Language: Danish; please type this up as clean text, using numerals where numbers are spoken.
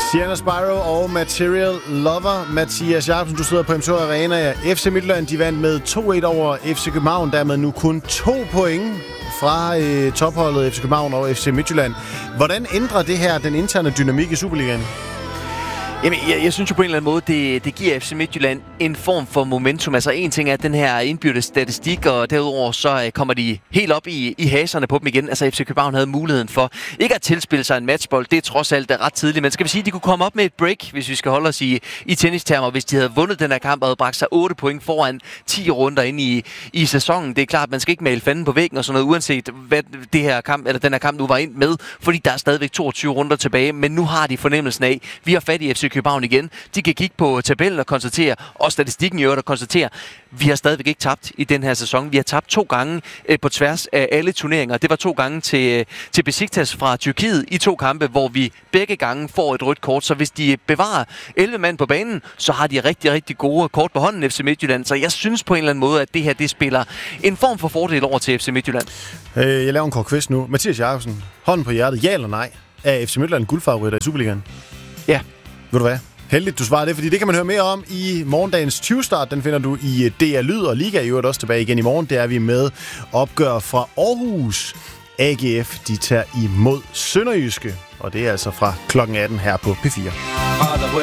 Sienna Spyro og Material Lover. Mathias Jacobsen, du sidder på MSH Arena. FC Midtjylland, de vandt med 2-1 over FC København. Dermed nu kun 2 point fra topholdet FC København og FC Midtjylland. Hvordan ændrer det her den interne dynamik i Superligaen? Jamen, jeg synes jo på en eller anden måde, det giver FC Midtjylland en form for momentum. Altså en ting er den her indbyrdes statistik, og derudover så kommer de helt op i haserne på dem igen. Altså FC København havde muligheden for ikke at tilspille sig en matchbold. Det er trods alt ret tidligt. Men skal vi sige, at de kunne komme op med et break, hvis vi skal holde os i tennistermer, hvis de havde vundet den her kamp og havde bragt sig 8 point foran 10 runder ind i sæsonen. Det er klart, at man skal ikke male fanden på væggen og sådan noget, uanset hvad den her kamp nu var ind med, fordi der er stadigvæk 22 runder tilbage. Men nu har de fornemmelsen af, vi har fat i FC København igen. De kan kigge på tabellen og konstatere, og statistikken i øvrigt og konstatere, vi har stadigvæk ikke tabt i den her sæson. Vi har tabt 2 gange på tværs af alle turneringer. Det var 2 gange til Besiktas fra Tyrkiet i 2 kampe, hvor vi begge gange får et rødt kort. Så hvis de bevarer 11 mand på banen, så har de rigtig, rigtig gode kort på hånden FC Midtjylland. Så jeg synes på en eller anden måde, at det her det spiller en form for fordel over til FC Midtjylland. Jeg laver en kort quiz nu. Mathias Jacobsen, hånden på hjertet, ja eller nej? Er FC Midtjylland guldfavoritter i Superligaen? Ja. Ved du hvad? Heldigt, du svarer det, fordi det kan man høre mere om i morgendagens 20-start. Den finder du i DR Lyd, og Liga i øvrigt også tilbage igen i morgen. Der er vi med opgør fra Aarhus. AGF, de tager imod Sønderjyske, og det er altså fra klokken 18 her på P4.